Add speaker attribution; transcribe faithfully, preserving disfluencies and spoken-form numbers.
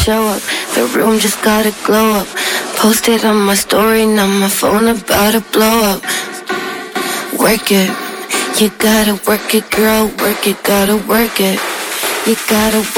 Speaker 1: show up. The room just gotta glow up. Posted on my story, now my phone about to blow up. Work it, you gotta work it, girl, work it, gotta work it. You gotta